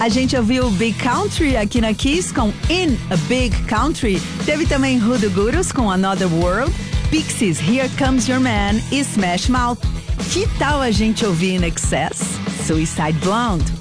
A gente ouviu Big Country aqui na Kiss com In a Big Country. Teve também Hoodoo Gurus com Another World, Pixies, Here Comes Your Man e Smash Mouth. Que tal a gente ouvir In Excess, Suicide Blonde?